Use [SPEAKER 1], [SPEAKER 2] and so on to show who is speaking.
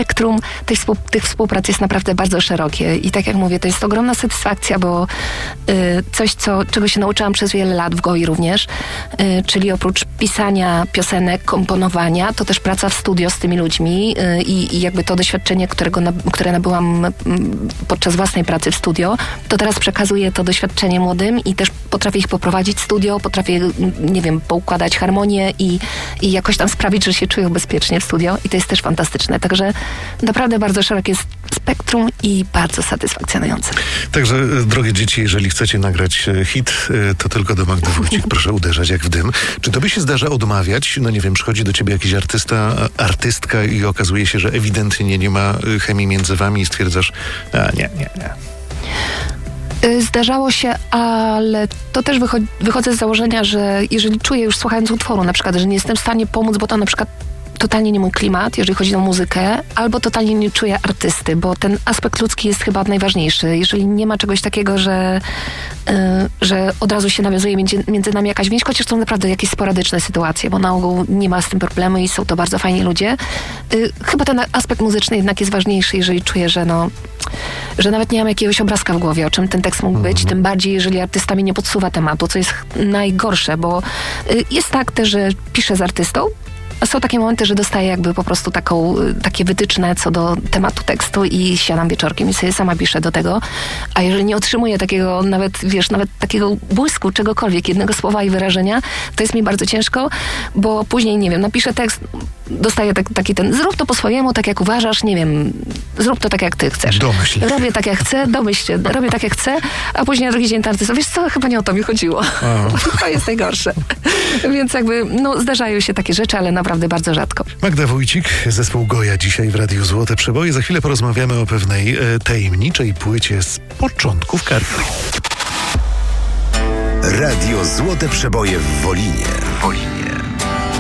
[SPEAKER 1] spektrum tych współprac jest naprawdę bardzo szerokie i tak jak mówię, to jest ogromna satysfakcja, bo coś, czego się nauczyłam przez wiele lat w GOI również, czyli oprócz pisania piosenek, komponowania, to też praca w studio z tymi ludźmi i jakby to doświadczenie, które nabyłam podczas własnej pracy w studio, to teraz przekazuję to doświadczenie młodym i też potrafię ich poprowadzić w studio, potrafię, nie wiem, poukładać harmonię i jakoś tam sprawić, że się czują bezpiecznie w studio i to jest też fantastyczne. Także naprawdę bardzo szerokie spektrum i bardzo satysfakcjonujące.
[SPEAKER 2] Także, drogie dzieci, jeżeli chcecie nagrać hit, to tylko do Magdy Wójcik proszę uderzać jak w dym. Czy tobie się zdarza odmawiać? No nie wiem, przychodzi do ciebie jakiś artystka i okazuje się, że ewidentnie nie ma chemii między wami i stwierdzasz, nie.
[SPEAKER 1] Zdarzało się, ale to też wychodzę z założenia, że jeżeli czuję już słuchając utworu na przykład, że nie jestem w stanie pomóc, bo to na przykład totalnie nie mój klimat, jeżeli chodzi o muzykę, albo totalnie nie czuję artysty, bo ten aspekt ludzki jest chyba najważniejszy. Jeżeli nie ma czegoś takiego, że od razu się nawiązuje między nami jakaś więź, chociaż są naprawdę jakieś sporadyczne sytuacje, bo na ogół nie ma z tym problemu i są to bardzo fajni ludzie. Chyba ten aspekt muzyczny jednak jest ważniejszy, jeżeli czuję, że nawet nie mam jakiegoś obrazka w głowie, o czym ten tekst mógł być, tym bardziej, jeżeli artysta mi nie podsuwa tematu, co jest najgorsze, bo jest tak też, że piszę z artystą, są takie momenty, że dostaję jakby po prostu takie wytyczne co do tematu tekstu i siadam wieczorkiem i sobie sama piszę do tego. A jeżeli nie otrzymuję takiego nawet takiego błysku czegokolwiek, jednego słowa i wyrażenia, to jest mi bardzo ciężko, bo później, nie wiem, napiszę tekst, dostaję taki zrób to po swojemu, tak jak uważasz, nie wiem, zrób to tak jak ty chcesz.
[SPEAKER 2] Domyśl.
[SPEAKER 1] Robię tak jak chcę, robię tak jak chcę, a później na drugi dzień artysta, wiesz co, chyba nie o to mi chodziło. To jest najgorsze. Więc jakby, zdarzają się takie rzeczy, ale naprawdę bardzo rzadko.
[SPEAKER 2] Magda Wójcik, zespół Goja dzisiaj w Radiu Złote Przeboje. Za chwilę porozmawiamy o pewnej tajemniczej płycie z początków kariery.
[SPEAKER 3] Radio Złote Przeboje w Wolinie.